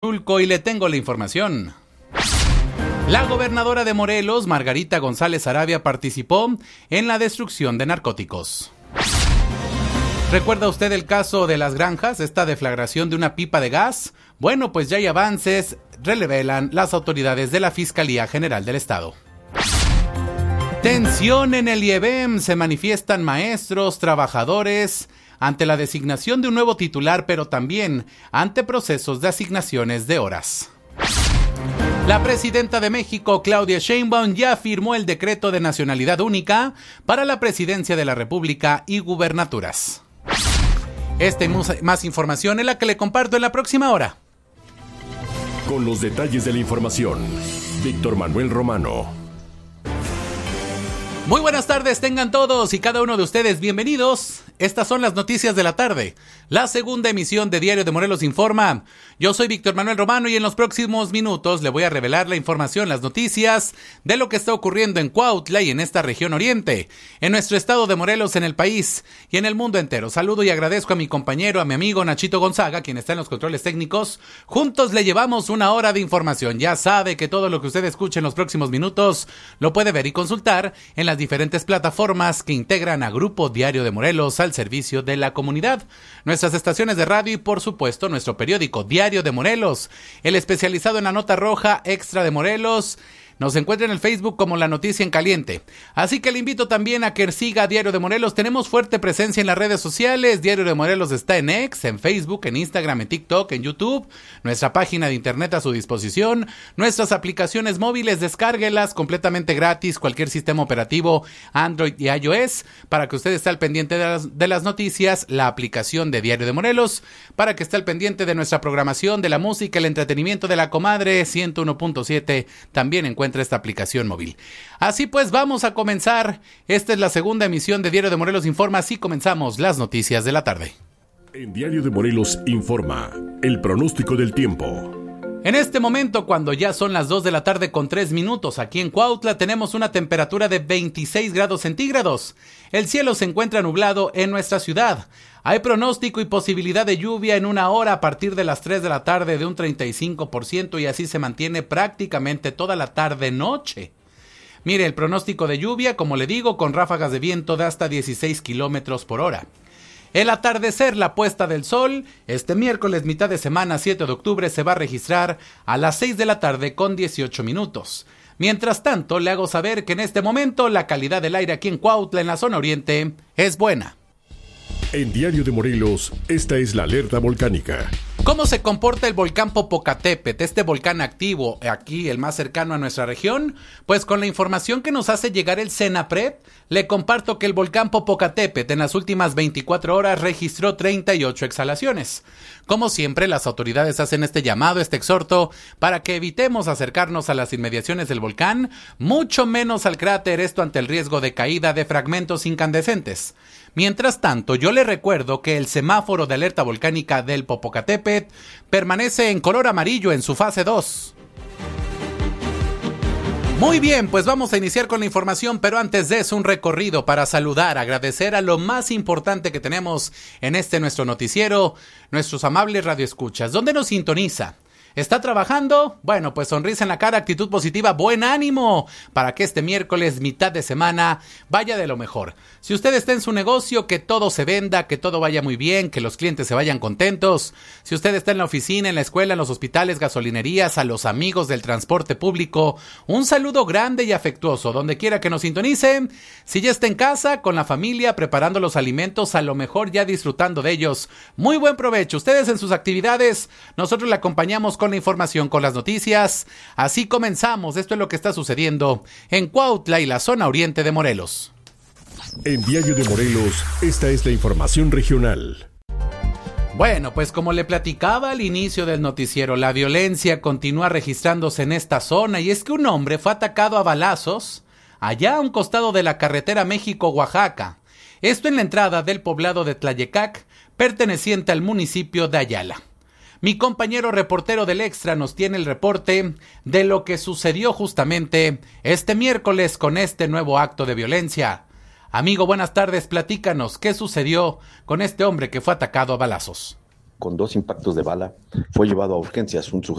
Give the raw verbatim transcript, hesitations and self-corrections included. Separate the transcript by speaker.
Speaker 1: Y le tengo la información. La gobernadora de Morelos, Margarita González Arabia, participó en la destrucción de narcóticos. ¿Recuerda usted el caso de Las Granjas, esta deflagración de una pipa de gas? Bueno, pues ya hay avances, revelan las autoridades de la Fiscalía General del Estado. Tensión en el I E B E M, se manifiestan maestros, trabajadores, ante la designación de un nuevo titular, pero también ante procesos de asignaciones de horas. La presidenta de México, Claudia Sheinbaum, ya firmó el decreto de nacionalidad única para la presidencia de la República y gubernaturas. Esta y más información es la que le comparto en la próxima hora.
Speaker 2: Con los detalles de la información, Víctor Manuel Romano.
Speaker 1: Muy buenas tardes, tengan todos y cada uno de ustedes bienvenidos. Estas son las noticias de la tarde, la segunda emisión de Diario de Morelos Informa. Yo soy Víctor Manuel Romano y en los próximos minutos le voy a revelar la información, las noticias de lo que está ocurriendo en Cuautla y en esta región oriente, en nuestro estado de Morelos, en el país y en el mundo entero. Saludo y agradezco a mi compañero, a mi amigo Nachito Gonzaga, quien está en los controles técnicos. Juntos le llevamos una hora de información. Ya sabe que todo lo que usted escuche en los próximos minutos lo puede ver y consultar en las diferentes plataformas que integran a Grupo Diario de Morelos al servicio de la comunidad, nuestras estaciones de radio y por supuesto nuestro periódico Diario de Morelos, el especializado en la nota roja Extra de Morelos. Nos encuentra en el Facebook como La Noticia en Caliente. Así que le invito también a que siga Diario de Morelos. Tenemos fuerte presencia en las redes sociales. Diario de Morelos está en X, en Facebook, en Instagram, en TikTok, en YouTube. Nuestra página de internet a su disposición. Nuestras aplicaciones móviles, descárguelas completamente gratis. Cualquier sistema operativo, Android y iOS. Para que usted esté al pendiente de las, de las noticias. La aplicación de Diario de Morelos. Para que esté al pendiente de nuestra programación, de la música, el entretenimiento de la comadre. ciento uno punto siete. También encuentra esta aplicación móvil. Así pues, vamos a comenzar. Esta es la segunda emisión de Diario de Morelos Informa. Así comenzamos las noticias de la tarde.
Speaker 2: En Diario de Morelos Informa, el pronóstico del tiempo.
Speaker 1: En este momento, cuando ya son las dos de la tarde con tres minutos, aquí en Cuautla tenemos una temperatura de veintiséis grados centígrados. El cielo se encuentra nublado en nuestra ciudad. Hay pronóstico y posibilidad de lluvia en una hora a partir de las tres de la tarde de un treinta y cinco por ciento y así se mantiene prácticamente toda la tarde-noche. Mire, el pronóstico de lluvia, como le digo, con ráfagas de viento de hasta dieciséis kilómetros por hora. El atardecer, la puesta del sol, este miércoles mitad de semana siete de octubre se va a registrar a las seis de la tarde con dieciocho minutos. Mientras tanto, le hago saber que en este momento la calidad del aire aquí en Cuautla, en la zona oriente, es buena.
Speaker 2: En Diario de Morelos, esta es la alerta volcánica.
Speaker 1: ¿Cómo se comporta el volcán Popocatépetl, este volcán activo, aquí el más cercano a nuestra región? Pues con la información que nos hace llegar el CENAPRED, le comparto que el volcán Popocatépetl en las últimas veinticuatro horas registró treinta y ocho exhalaciones. Como siempre, las autoridades hacen este llamado, este exhorto, para que evitemos acercarnos a las inmediaciones del volcán, mucho menos al cráter, esto ante el riesgo de caída de fragmentos incandescentes. Mientras tanto, yo le recuerdo que el semáforo de alerta volcánica del Popocatépetl permanece en color amarillo en su fase dos. Muy bien, pues vamos a iniciar con la información, pero antes de eso un recorrido para saludar, agradecer a lo más importante que tenemos en este nuestro noticiero, nuestros amables radioescuchas. ¿Dónde nos sintoniza? ¿Está trabajando? Bueno, pues sonrisa en la cara, actitud positiva, buen ánimo para que este miércoles, mitad de semana, vaya de lo mejor. Si usted está en su negocio, que todo se venda, que todo vaya muy bien, que los clientes se vayan contentos. Si usted está en la oficina, en la escuela, en los hospitales, gasolinerías, a los amigos del transporte público, un saludo grande y afectuoso, donde quiera que nos sintonicen. Si ya está en casa, con la familia, preparando los alimentos, a lo mejor ya disfrutando de ellos. Muy buen provecho. Ustedes en sus actividades, nosotros le acompañamos con la información, con las noticias. Así comenzamos. Esto es lo que está sucediendo en Cuautla y la zona oriente de Morelos.
Speaker 2: En Diario de Morelos, esta es la información regional.
Speaker 1: Bueno, pues como le platicaba al inicio del noticiero, la violencia continúa registrándose en esta zona y es que un hombre fue atacado a balazos allá a un costado de la carretera México-Oaxaca. Esto en la entrada del poblado de Tlayecac, perteneciente al municipio de Ayala. Mi compañero reportero del Extra nos tiene el reporte de lo que sucedió justamente este miércoles con este nuevo acto de violencia. Amigo, buenas tardes, platícanos, ¿qué sucedió con este hombre que fue atacado a balazos?
Speaker 3: con dos impactos de bala. Fue llevado a urgencias. Un sujeto